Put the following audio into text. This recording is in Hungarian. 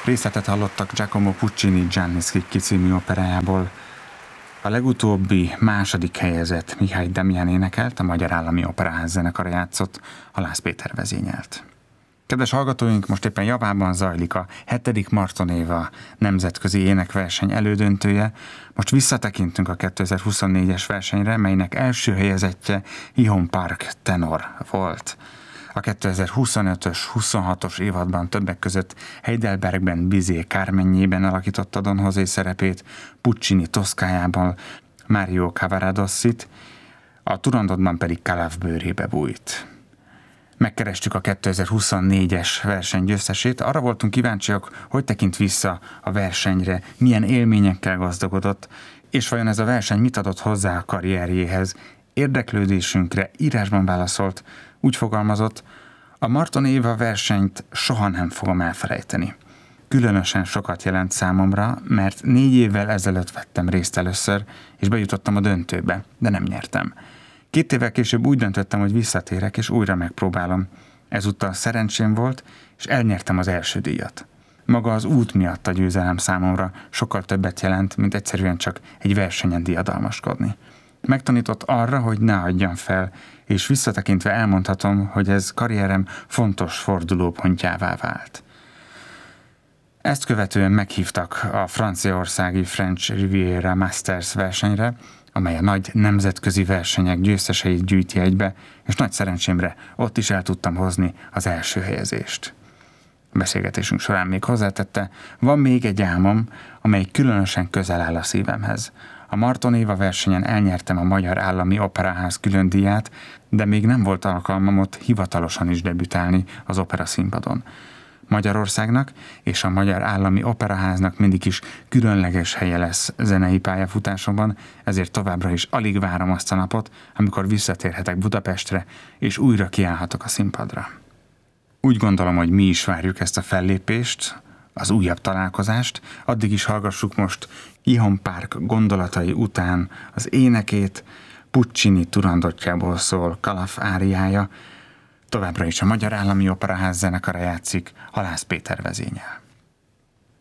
Részletet hallottak Giacomo Puccini Gianni Schicchi című operájából. A legutóbbi második helyezett Mihály Demián énekelt, a Magyar Állami Operaház zenekara játszott, Halász Péter vezényelt. Kedves hallgatóink, most éppen Javában zajlik a 7. Marton Éva nemzetközi énekverseny elődöntője. Most visszatekintünk a 2024-es versenyre, melynek első helyezettje Ihon Park tenor volt. A 2025-ös, 26-os évadban többek között Heidelbergben Bizet Carmenjében alakította Don José szerepét, Puccini Toszkájában Mario Cavaradossit, a Turandotban pedig Calaf bőrébe bújt. Megkerestük a 2024-es verseny győztesét, arra voltunk kíváncsiak, hogy tekint vissza a versenyre, milyen élményekkel gazdagodott, és vajon ez a verseny mit adott hozzá a karrierjéhez. Érdeklődésünkre írásban válaszolt, úgy fogalmazott: a Marton Éva versenyt soha nem fogom elfelejteni. Különösen sokat jelent számomra, mert 4 évvel ezelőtt vettem részt először, és bejutottam a döntőbe, de nem nyertem. 2 évvel később úgy döntöttem, hogy visszatérek, és újra megpróbálom. Ezúttal szerencsém volt, és elnyertem az első díjat. Maga az út miatt a győzelem számomra sokkal többet jelent, mint egyszerűen csak egy versenyen diadalmaskodni. Megtanított arra, hogy ne adjam fel, és visszatekintve elmondhatom, hogy ez karrierem fontos fordulópontjává vált. Ezt követően meghívtak a franciaországi French Riviera Masters versenyre, amely a nagy nemzetközi versenyek győzteseit gyűjti egybe, és nagy szerencsémre ott is el tudtam hozni az első helyezést. A beszélgetésünk során még hozzátette, van még egy álmom, amely különösen közel áll a szívemhez. A Marton Éva versenyen elnyertem a Magyar Állami Operaház külön díját, de még nem volt alkalmam ott hivatalosan is debütálni az opera színpadon. Magyarországnak és a Magyar Állami Operaháznak mindig is különleges helye lesz zenei pályafutásomban, ezért továbbra is alig várom azt a napot, amikor visszatérhetek Budapestre, és újra kiállhatok a színpadra. Úgy gondolom, hogy mi is várjuk ezt a fellépést, az újabb találkozást, addig is hallgassuk most Ihon Park gondolatai után az énekét, Puccini Turandotjából szól Calaf áriája, továbbra is a Magyar Állami Operaház zenekara játszik, Halász Péter vezényel.